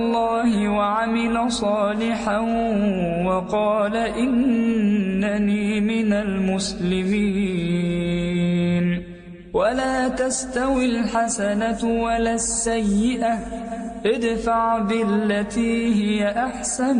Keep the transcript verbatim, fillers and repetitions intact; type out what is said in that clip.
الله وعمل صالحا وقال إنني من المسلمين. ولا تستوي الحسنة ولا السيئة، ادفع بالتي هي أحسن